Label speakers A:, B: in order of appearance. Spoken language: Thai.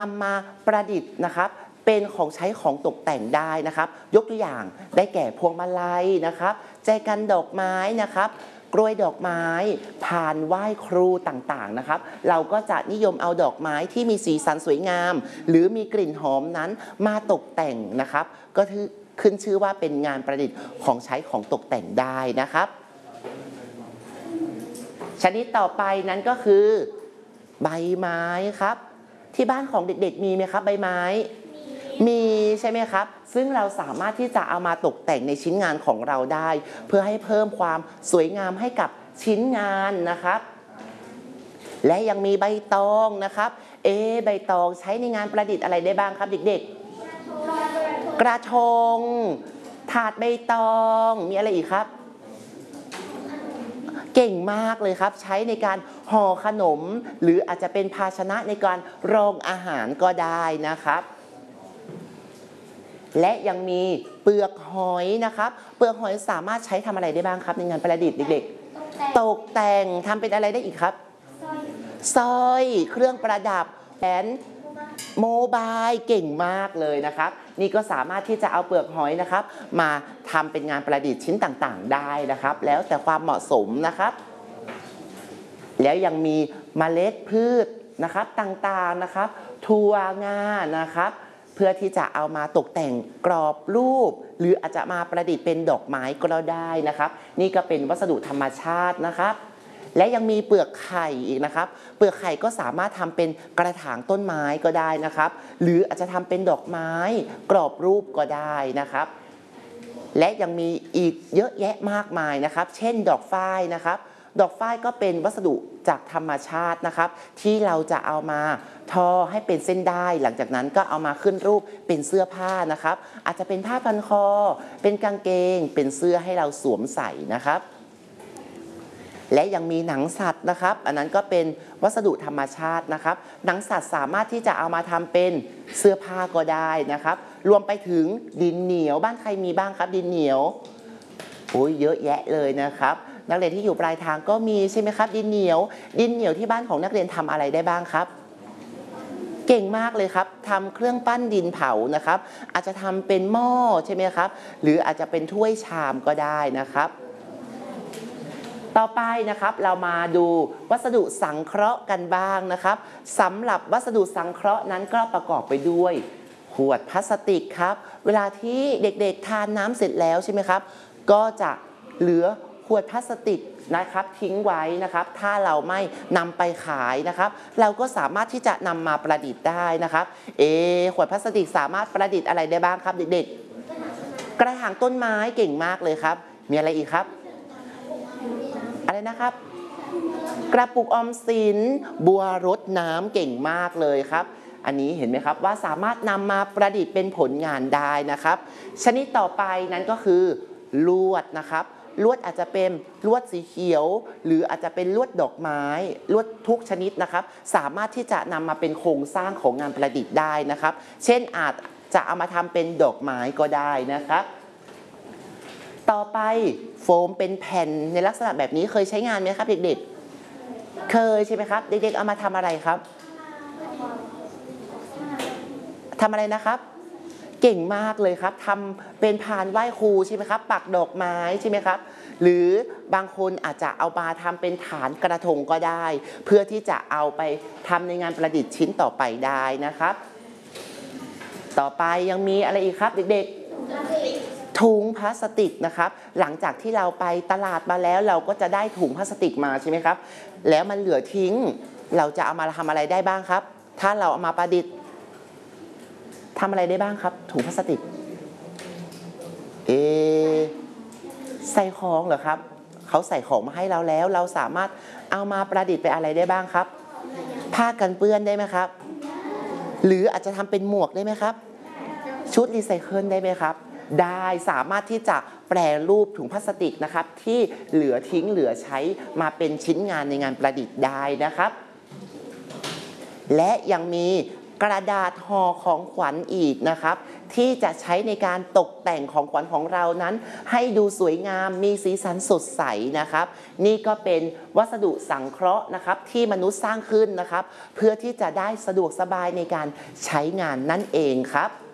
A: นำมาประดิษฐ์นะครับเป็นของใช้ของตกแต่งได้นะครับยกตัวอย่างได้แก่พวงมาลัยนะครับแจกันดอกไม้นะครับกล้วยดอกไม้พานไหว้ครูต่างๆนะครับเราก็จะนิยมเอาดอกไม้ที่มีสีสันสวยงามหรือมีกลิ่นหอมนั้นมาตกแต่งนะครับก็ขึ้นชื่อว่าเป็นงานประดิษฐ์ของใช้ของตกแต่งได้นะครับชนิดต่อไปนั้นก็คือใบไม้ครับที่บ้านของเด็กๆมีไหมครับใบไม้มีใช่ไหมครับซึ่งเราสามารถที่จะเอามาตกแต่งในชิ้นงานของเราได้เพื่อให้เพิ่มความสวยงามให้กับชิ้นงานนะครับและยังมีใบตองนะครับใบตองใช้ในงานประดิษฐ์อะไรได้บ้างครับเด็กๆกระทงถาดใบตองมีอะไรอีกครับเก่งมากเลยครับใช้ในการห่อขนมหรืออาจจะเป็นภาชนะในการรองอาหารก็ได้นะครับและยังมีเปลือกหอยนะครับเปลือกหอยสามารถใช้ทำอะไรได้บ้างครับในงานประดิษฐ์เด็กๆตกแต่งทำเป็นอะไรได้อีกครับสร้อยเครื่องประดับแหวนโมบายเก่งมากเลยนะครับนี่ก็สามารถที่จะเอาเปลือกหอยนะครับมาทำเป็นงานประดิษฐ์ชิ้นต่างๆได้นะครับแล้วแต่ความเหมาะสมนะครับแล้วยังมีเมล็ดพืชนะครับต่างๆนะครับถั่วงานะครับเพื่อที่จะเอามาตกแต่งกรอบรูปหรืออาจจะมาประดิษฐ์เป็นดอกไม้ก็ได้นะครับนี่ก็เป็นวัสดุธรรมชาตินะครับและยังมีเปลือกไข่อีกนะครับเปลือกไข่ก็สามารถทำเป็นกระถางต้นไม้ก็ได้นะครับหรืออาจจะทำเป็นดอกไม้กรอบรูปก็ได้นะครับและยังมีอีกเยอะแยะมากมายนะครับเช่นดอกฝ้ายนะครับดอกฝ้ายก็เป็นวัสดุจากธรรมชาตินะครับที่เราจะเอามาทอให้เป็นเส้นได้หลังจากนั้นก็เอามาขึ้นรูปเป็นเสื้อผ้านะครับอาจจะเป็นผ้าพันคอเป็นกางเกงเป็นเสื้อให้เราสวมใส่นะครับและยังมีหนังสัตว์นะครับอันนั้นก็เป็นวัสดุธรรมชาตินะครับหนังสัตว์สามารถที่จะเอามาทำเป็นเสื้อผ้าก็ได้นะครับรวมไปถึงดินเหนียวบ้านใครมีบ้างครับดินเหนียวโอ้ยเยอะแยะเลยนะครับนักเรียนที่อยู่ปลายทางก็มีใช่ไหมครับดินเหนียวที่บ้านของนักเรียนทำอะไรได้บ้างครับเก่งมากเลยครับทำเครื่องปั้นดินเผานะครับอาจจะทำเป็นหม้อใช่ไหมครับหรืออาจจะเป็นถ้วยชามก็ได้นะครับต่อไปนะครับเรามาดูวัสดุสังเคราะห์กันบ้างนะครับสำหรับวัสดุสังเคราะห์นั้นก็ประกอบไปด้วยขวดพลาสติกครับเวลาที่เด็กๆทานน้ำเสร็จแล้วใช่ไหมครับก็จะเหลือขวดพลาสติกนะครับทิ้งไว้นะครับถ้าเราไม่นำไปขายนะครับเราก็สามารถที่จะนำมาประดิษฐ์ได้นะครับขวดพลาสติกสามารถประดิษฐ์อะไรได้บ้างครับเด็กๆกระถางต้นไม้เก่งมากเลยครับมีอะไรอีกครับอะไรนะครับกระปุกออมสินบัวรดน้ำเก่งมากเลยครับอันนี้เห็นไหมครับว่าสามารถนำมาประดิษฐ์เป็นผลงานได้นะครับชนิดต่อไปนั้นก็คือลวดนะครับลวดอาจจะเป็นลวดสีเขียวหรืออาจจะเป็นลวดดอกไม้ลวดทุกชนิดนะครับสามารถที่จะนำมาเป็นโครงสร้างของงานประดิษฐ์ได้นะครับเช่นอาจจะเอามาทำเป็นดอกไม้ก็ได้นะครับต่อไปโฟมเป็นแผ่นในลักษณะแบบนี้เคยใช้งานไหมครับเด็กๆเคยใช่ไหมครับเด็กๆเอามาทำอะไรครับทำอะไรนะครับเก่งมากเลยครับทำเป็นพานไหว้ครูใช่ไหมครับปักดอกไม้ใช่ไหมครับหรือบางคนอาจจะเอามาทำเป็นฐานกระทงก็ได้เพื่อที่จะเอาไปทำในงานประดิษฐ์ชิ้นต่อไปได้นะครับต่อไปยังมีอะไรอีกครับเด็กๆถุงพลาสติกนะครับหลังจากที่เราไปตลาดมาแล้วเราก็จะได้ถุงพลาสติกมาใช่ไหมครับแล้วมันเหลือทิ้งเราจะเอามาทำอะไรได้บ้างครับถ้าเราเอามาประดิษฐ์ทำอะไรได้บ้างครับถุงพลาสติกใส่ของเหรอครับเขาใส่ของมาให้เราแล้วเราสามารถเอามาประดิษฐ์ไปอะไรได้บ้างครับผ้ากันเปื้อนได้ไหมครับหรืออาจจะทำเป็นหมวกได้ไหมครับชุดรีไซเคิลได้ไหมครับได้สามารถที่จะแปรรูปถุงพลาสติกนะครับที่เหลือทิ้งเหลือใช้มาเป็นชิ้นงานในงานประดิษฐ์ได้นะครับและยังมีกระดาษห่อของขวัญอีกนะครับที่จะใช้ในการตกแต่งของขวัญของเรานั้นให้ดูสวยงามมีสีสันสดใสนะครับนี่ก็เป็นวัสดุสังเคราะห์นะครับที่มนุษย์สร้างขึ้นนะครับเพื่อที่จะได้สะดวกสบายในการใช้งานนั่นเองครับ